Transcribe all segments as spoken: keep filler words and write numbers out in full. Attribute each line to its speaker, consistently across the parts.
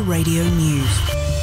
Speaker 1: Radio News.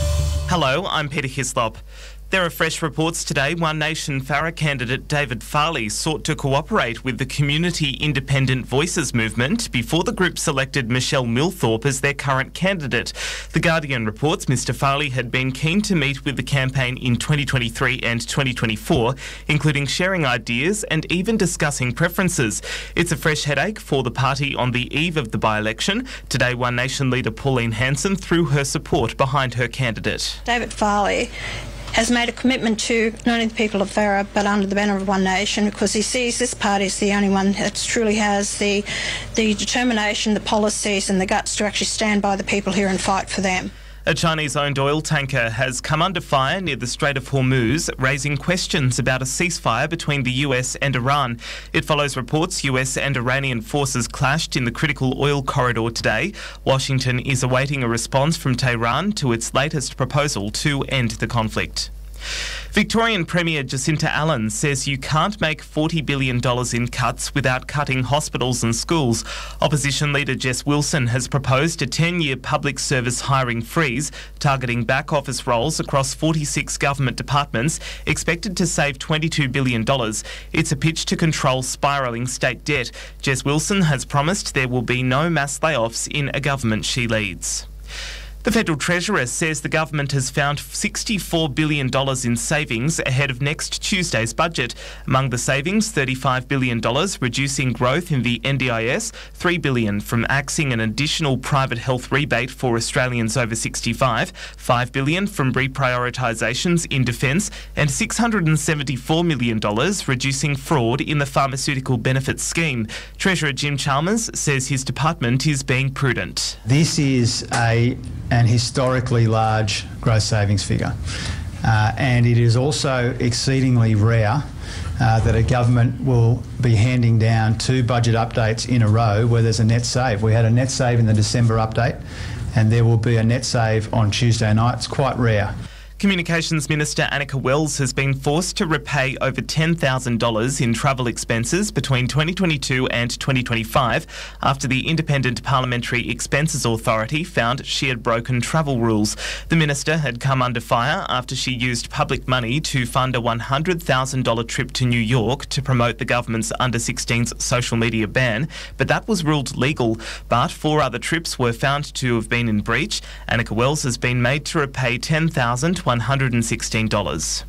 Speaker 2: Hello, I'm Peter Hislop. There are fresh reports today. One Nation Farrer candidate David Farley sought to cooperate with the Community Independent Voices movement before the group selected Michelle Millthorpe as their current candidate. The Guardian reports Mr Farley had been keen to meet with the campaign in twenty twenty-three and twenty twenty-four, including sharing ideas and even discussing preferences. It's a fresh headache for the party on the eve of the by-election. Today, One Nation leader Pauline Hanson threw her support behind her candidate.
Speaker 3: David Farley has made a commitment to not only the people of Farrer but under the banner of One Nation, because he sees this party as the only one that truly has the the determination, the policies and the guts to actually stand by the people here and fight for them.
Speaker 2: A Chinese-owned oil tanker has come under fire near the Strait of Hormuz, raising questions about a ceasefire between the U S and Iran. It follows reports U S and Iranian forces clashed in the critical oil corridor today. Washington is awaiting a response from Tehran to its latest proposal to end the conflict. Victorian Premier Jacinta Allen says you can't make forty billion dollars in cuts without cutting hospitals and schools. Opposition leader Jess Wilson has proposed a ten-year public service hiring freeze, targeting back-office roles across forty-six government departments, expected to save twenty-two billion dollars. It's a pitch to control spiralling state debt. Jess Wilson has promised there will be no mass layoffs in a government she leads. The Federal Treasurer says the government has found sixty-four billion dollars in savings ahead of next Tuesday's budget. Among the savings, thirty-five billion dollars reducing growth in the N D I S, three billion dollars from axing an additional private health rebate for Australians over sixty-five, five billion dollars from reprioritisations in defence, and six hundred seventy-four million dollars reducing fraud in the pharmaceutical benefits scheme. Treasurer Jim Chalmers says his department is being prudent.
Speaker 4: This is a an historically large gross savings figure. Uh, and it is also exceedingly rare uh, that a government will be handing down two budget updates in a row where there's a net save. We had a net save in the December update, and there will be a net save on Tuesday night. It's quite rare.
Speaker 2: Communications Minister Annika Wells has been forced to repay over ten thousand dollars in travel expenses between twenty twenty-two and twenty twenty-five after the Independent Parliamentary Expenses Authority found she had broken travel rules. The minister had come under fire after she used public money to fund a one hundred thousand dollars trip to New York to promote the government's under sixteens social media ban, but that was ruled legal. But four other trips were found to have been in breach. Annika Wells has been made to repay ten thousand one hundred sixteen dollars.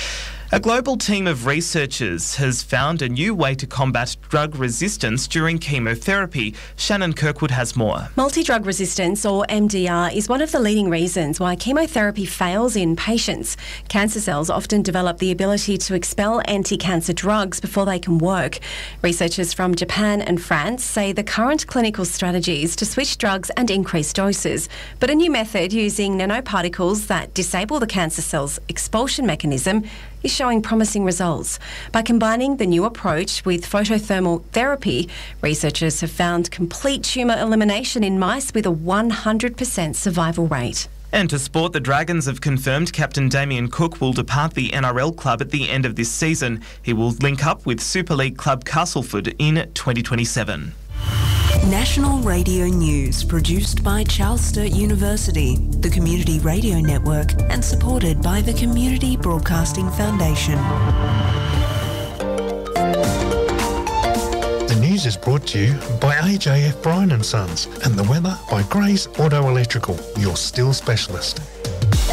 Speaker 2: A global team of researchers has found a new way to combat drug resistance during chemotherapy. Shannon Kirkwood has more.
Speaker 5: Multi-drug resistance, or M D R, is one of the leading reasons why chemotherapy fails in patients. Cancer cells often develop the ability to expel anti-cancer drugs before they can work. Researchers from Japan and France say the current clinical strategy is to switch drugs and increase doses, but a new method using nanoparticles that disable the cancer cell's expulsion mechanism is showing promising results. By combining the new approach with photothermal therapy, researchers have found complete tumour elimination in mice with a one hundred percent survival rate.
Speaker 2: And to sport, the Dragons have confirmed captain Damien Cook will depart the N R L club at the end of this season. He will link up with Super League club Castleford in twenty twenty-seven.
Speaker 1: National Radio News, produced by Charles Sturt University, the Community Radio Network, and supported by the Community Broadcasting Foundation.
Speaker 6: The news is brought to you by A J F Bryan and Sons, and the weather by Gray's Auto Electrical, your steel specialist.